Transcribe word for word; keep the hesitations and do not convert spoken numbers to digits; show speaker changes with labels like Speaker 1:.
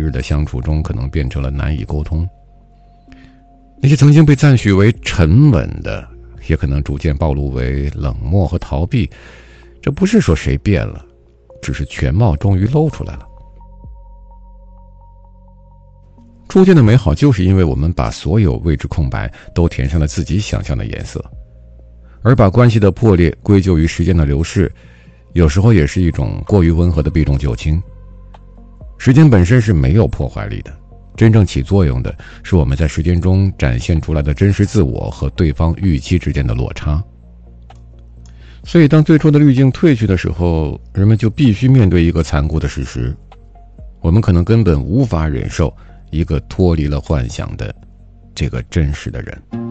Speaker 1: 日的相处中可能变成了难以沟通。那些曾经被赞许为沉稳的，也可能逐渐暴露为冷漠和逃避。这不是说谁变了，只是全貌终于露出来了。初见的美好，就是因为我们把所有位置空白都填上了自己想象的颜色，而把关系的破裂归咎于时间的流逝，有时候也是一种过于温和的避重就轻。时间本身是没有破坏力的，真正起作用的是我们在时间中展现出来的真实自我和对方预期之间的落差。所以当最初的滤镜褪去的时候，人们就必须面对一个残酷的事实，我们可能根本无法忍受一个脱离了幻想的这个真实的人。